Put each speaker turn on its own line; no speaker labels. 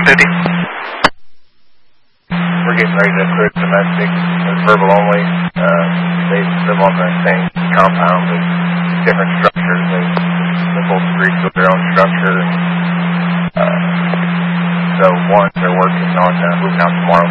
City.
We're getting ready to clear domestic. It's verbal only. They live on the same compound with different structures. They both agreed to their own structure. So one, they're working on moving out tomorrow.